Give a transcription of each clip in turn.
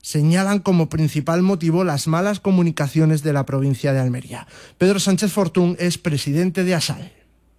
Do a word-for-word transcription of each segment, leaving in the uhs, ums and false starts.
señalan como principal motivo las malas comunicaciones de la provincia de Almería. Pedro Sánchez Fortún es presidente de ASAL.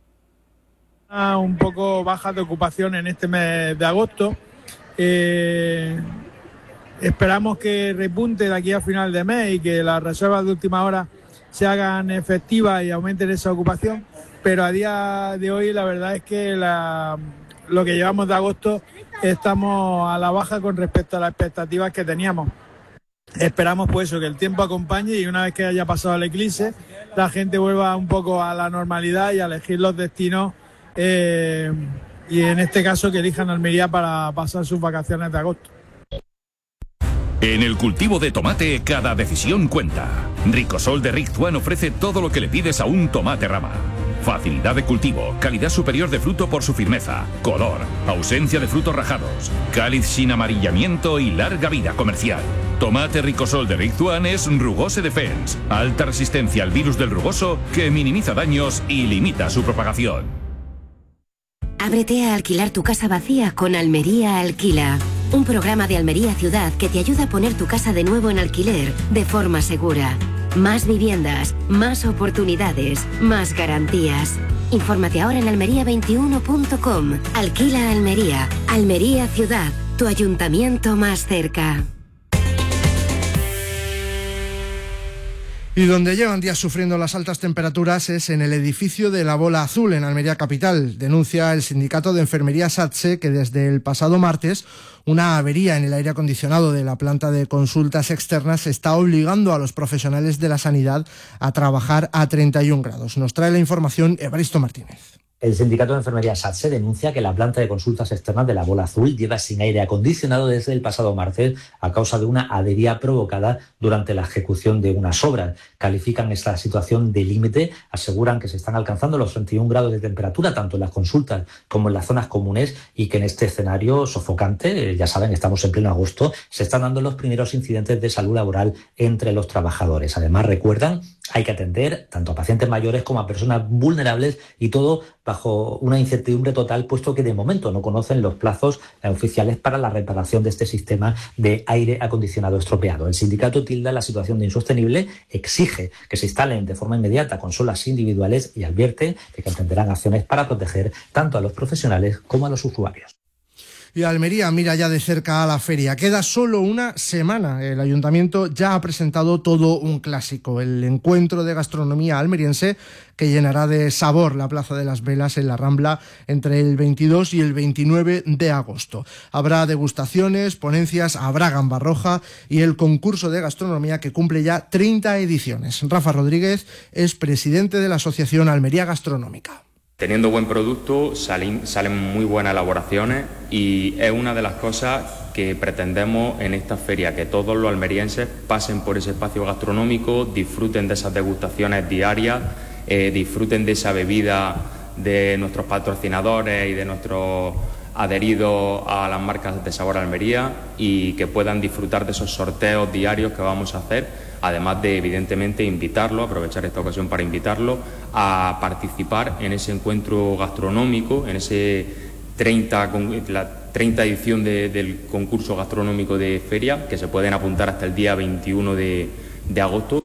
Un poco baja de ocupación en este mes de agosto. Eh, esperamos que repunte de aquí a final de mes y que las reservas de última hora se hagan efectivas y aumenten esa ocupación, pero a día de hoy la verdad es que la, lo que llevamos de agosto estamos a la baja con respecto a las expectativas que teníamos. Esperamos pues eso, que el tiempo acompañe y una vez que haya pasado el eclipse la gente vuelva un poco a la normalidad y a elegir los destinos eh, y en este caso que elijan Almería para pasar sus vacaciones de agosto. En el cultivo de tomate, cada decisión cuenta. Ricosol de Rick One ofrece todo lo que le pides a un tomate rama. Facilidad de cultivo, calidad superior de fruto por su firmeza, color, ausencia de frutos rajados, cáliz sin amarillamiento y larga vida comercial. Tomate Ricosol de Rick One es Rugose Defense, alta resistencia al virus del rugoso que minimiza daños y limita su propagación. Ábrete a alquilar tu casa vacía con Almería Alquila. Un programa de Almería Ciudad que te ayuda a poner tu casa de nuevo en alquiler de forma segura. Más viviendas, más oportunidades, más garantías. Infórmate ahora en almería veintiuno punto com. Alquila Almería. Almería Ciudad, tu ayuntamiento más cerca. Y donde llevan días sufriendo las altas temperaturas es en el edificio de la Bola Azul, en Almería Capital. Denuncia el sindicato de enfermería SATSE que desde el pasado martes una avería en el aire acondicionado de la planta de consultas externas está obligando a los profesionales de la sanidad a trabajar a treinta y un grados. Nos trae la información Evaristo Martínez. El sindicato de enfermería SATSE denuncia que la planta de consultas externas de la Bola Azul lleva sin aire acondicionado desde el pasado martes a causa de una avería provocada durante la ejecución de unas obras. Califican esta situación de límite, aseguran que se están alcanzando los treinta y un grados de temperatura tanto en las consultas como en las zonas comunes y que en este escenario sofocante, ya saben, estamos en pleno agosto, se están dando los primeros incidentes de salud laboral entre los trabajadores. Además, recuerdan, hay que atender tanto a pacientes mayores como a personas vulnerables y todo bajo una incertidumbre total, puesto que de momento no conocen los plazos oficiales para la reparación de este sistema de aire acondicionado estropeado. El sindicato tilda la situación de insostenible, exige que se instalen de forma inmediata consolas individuales y advierte de que emprenderán acciones para proteger tanto a los profesionales como a los usuarios. Y Almería mira ya de cerca a la feria. Queda solo una semana. El ayuntamiento ya ha presentado todo un clásico, el encuentro de gastronomía almeriense que llenará de sabor la Plaza de las Velas en la Rambla entre el veintidós y el veintinueve de agosto. Habrá degustaciones, ponencias, habrá gamba roja y el concurso de gastronomía que cumple ya treinta ediciones. Rafa Rodríguez es presidente de la Asociación Almería Gastronómica. Teniendo buen producto, salen, salen muy buenas elaboraciones y es una de las cosas que pretendemos en esta feria, que todos los almerienses pasen por ese espacio gastronómico, disfruten de esas degustaciones diarias, eh, disfruten de esa bebida de nuestros patrocinadores y de nuestros adheridos a las marcas de Sabor Almería y que puedan disfrutar de esos sorteos diarios que vamos a hacer, además de evidentemente invitarlo, aprovechar esta ocasión para invitarlo a participar en ese encuentro gastronómico, en ese treinta, la treinta edición de, del concurso gastronómico de feria, que se pueden apuntar hasta el día veintiuno de, de agosto.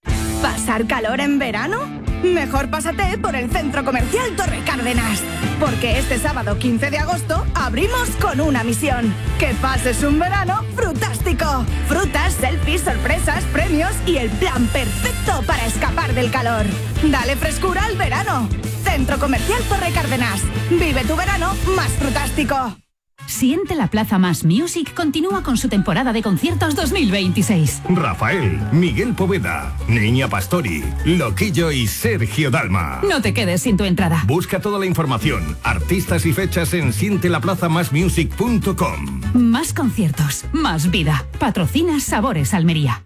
¿Pasar calor en verano? Mejor pásate por el Centro Comercial Torre Cárdenas, porque este sábado quince de agosto abrimos con una misión: que pases un verano frutástico. Frutas, selfies, sorpresas, premios y el plan perfecto para escapar del calor. Dale frescura al verano. Centro Comercial Torre Cárdenas. Vive tu verano más frutástico. Siente la Plaza Más Music continúa con su temporada de conciertos dos mil veintiséis. Rafael, Miguel Poveda, Niña Pastori, Loquillo y Sergio Dalma. No te quedes sin tu entrada. Busca toda la información, artistas y fechas en siente la plaza más music punto com. Más conciertos, más vida. Patrocina Sabores Almería.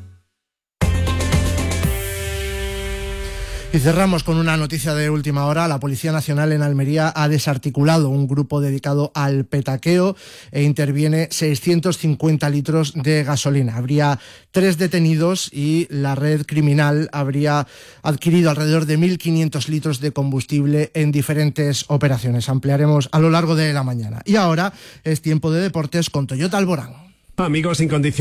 Y cerramos con una noticia de última hora. La Policía Nacional en Almería ha desarticulado un grupo dedicado al petaqueo e interviene seiscientos cincuenta litros de gasolina. Habría tres detenidos y la red criminal habría adquirido alrededor de mil quinientos litros de combustible en diferentes operaciones. Ampliaremos a lo largo de la mañana. Y ahora es tiempo de deportes con Toyota Alborán. Amigos incondicionales.